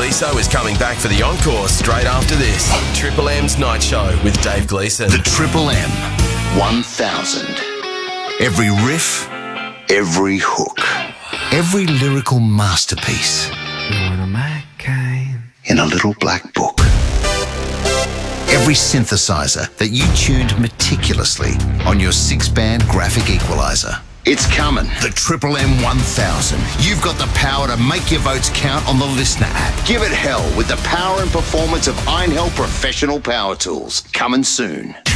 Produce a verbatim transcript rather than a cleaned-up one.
Gleeso is coming back for the encore straight after this. Triple M's Night Show with Dave Gleeson. The Triple M one thousand. Every riff, every hook, every lyrical masterpiece in a little black book. Every synthesizer that you tuned meticulously on your six-band graphic equalizer. It's coming. The Triple M one thousand. You've got the power to make your votes count on the Listener app. Give it hell with the power and performance of Einhell Professional Power Tools. Coming soon.